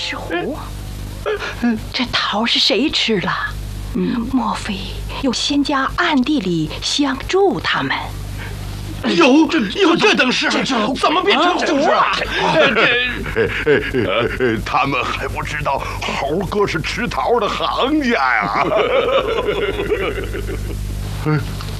石斛，这桃是谁吃了？莫非有仙家暗地里相助他们？ 有这等事？怎么变成虎了？ 他们还不知道猴哥是吃桃的行家呀！